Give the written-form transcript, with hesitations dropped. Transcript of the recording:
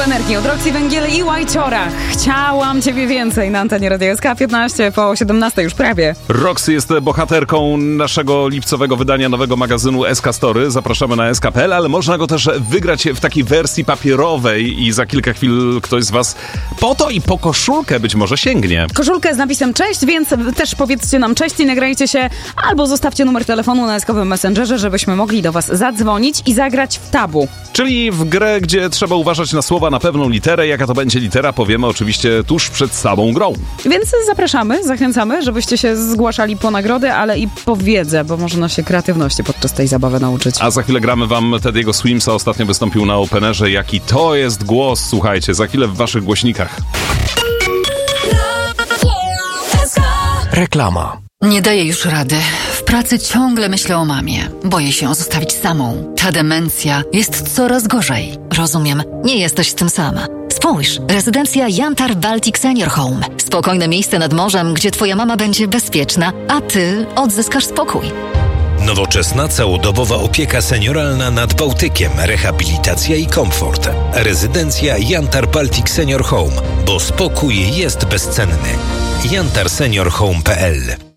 energii od Roxy Węgiel i Łajciora. Chciałam ciebie więcej na antenie Radia SK. 15 po 17 już prawie. Roxy jest bohaterką naszego lipcowego wydania nowego magazynu SK Story. Zapraszamy na sk.pl, ale można go też wygrać w takiej wersji papierowej i za kilka chwil ktoś z was po to i po koszulkę być może sięgnie. Koszulkę z napisem cześć, więc też powiedzcie nam cześć i nagrajcie się, albo zostawcie numer telefonu na SK-owym Messengerze, żebyśmy mogli do was zadzwonić i zagrać w tabu. Czyli w grę, gdzie trzeba uważać na słowa na pewną literę. Jaka to będzie litera, powiemy oczywiście tuż przed samą grą. Więc zapraszamy, zachęcamy, żebyście się zgłaszali po nagrody, ale i po wiedzę, bo można się kreatywności podczas tej zabawy nauczyć. A za chwilę gramy wam Teddy'ego Swimsa. Ostatnio wystąpił na Openerze. Jaki to jest głos, słuchajcie, za chwilę w waszych głośnikach. Reklama. Nie daję już rady. W pracy ciągle myślę o mamie. Boję się ją zostawić samą. Ta demencja jest coraz gorzej. Rozumiem. Nie jesteś z tym sama. Spójrz, rezydencja Jantar Baltic Senior Home. Spokojne miejsce nad morzem, gdzie twoja mama będzie bezpieczna, a ty odzyskasz spokój. Nowoczesna, całodobowa opieka senioralna nad Bałtykiem, rehabilitacja i komfort. Rezydencja Jantar Baltic Senior Home, bo spokój jest bezcenny. jantarseniorhome.pl